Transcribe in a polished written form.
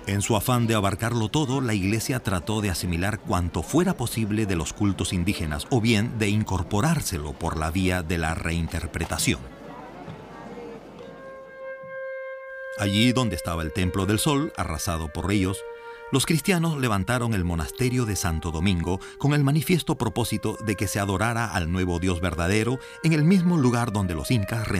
En su afán de abarcarlo todo, la Iglesia trató de asimilar cuanto fuera posible de los cultos indígenas, o bien de incorporárselo por la vía de la reinterpretación. Allí donde estaba el Templo del Sol, arrasado por ellos, los cristianos levantaron el monasterio de Santo Domingo con el manifiesto propósito de que se adorara al nuevo Dios verdadero en el mismo lugar donde los incas